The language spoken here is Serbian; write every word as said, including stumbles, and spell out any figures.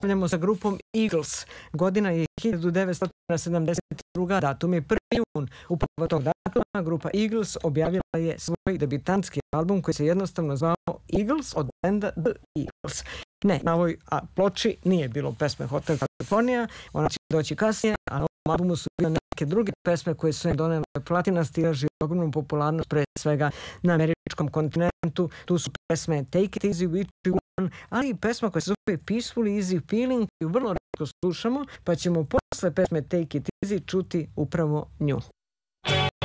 nastavljamo sa grupom Eagles. Godina je hiljadu devetsto sedamdeset druga. Datum je prvi jun. Upravo tog datuma grupa Eagles objavila je svoj debitantski album koji se jednostavno zvao Eagles od benda The Eagles. Ne, na ovoj ploči nije bilo pesme Hotel California, ona će doći kasnije, a na ovom albumu su bile neke druge pesme koje su im donele platinast tiraž i ogromnu popularnost, pre svega na američkom kontinentu. Tu su pesme Take It Easy, Witchy One, ali i pesma koja se zove Peaceful Easy Feeling, koju vrlo retko slušamo, pa ćemo posle pesme Take It Easy čuti upravo nju.